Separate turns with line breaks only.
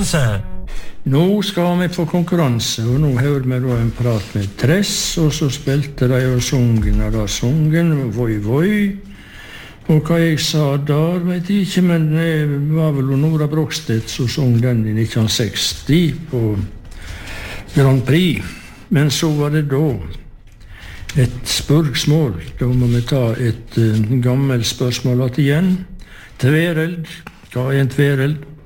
konkurranse.
Nå skal vi få konkurranse, og nå hører vi da en prat med Tress, og så spilte de og sungen, Voi Voi. Og hva jeg sa der, vet jeg ikke, men det var vel Nora Brogstedt som sang den i 1960 på Grand Prix. Men så var det da et spørsmål. Da må vi ta et gammelt spørsmål igjen. Tvereld. Hva er en tvereld?